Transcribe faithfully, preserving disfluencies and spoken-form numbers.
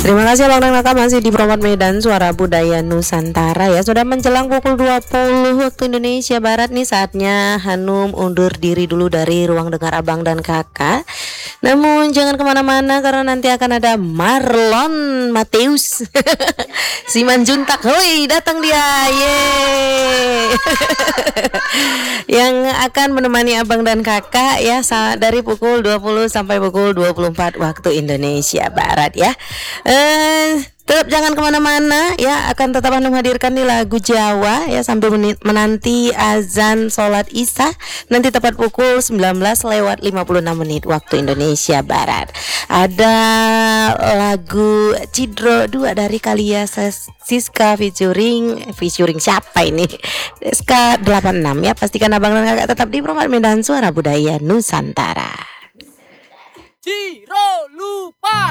Terima kasih Abang dan Kakak masih di Promote Medan Suara Budaya Nusantara ya. Sudah menjelang pukul dua puluh waktu Indonesia Barat nih, saatnya Hanum undur diri dulu dari ruang dengar Abang dan Kakak. Namun jangan kemana-mana karena nanti akan ada Marlon Mateus Simanjuntak, hoi datang dia, yeay yang akan menemani Abang dan Kakak ya dari pukul dua puluh sampai pukul dua puluh empat waktu Indonesia Barat ya. Eh, tetap jangan kemana-mana ya, akan tetap menghadirkan nih lagu Jawa ya sambil menanti azan sholat isya nanti tepat pukul sembilan belas lewat lima puluh enam menit waktu Indonesia Barat. Ada lagu Cidro dua dari Kalia Siska featuring featuring siapa ini? S K delapan enam ya. Pastikan Abang dan Kakak tetap di Promote Medan Suara Budaya Nusantara. Ciro lupa.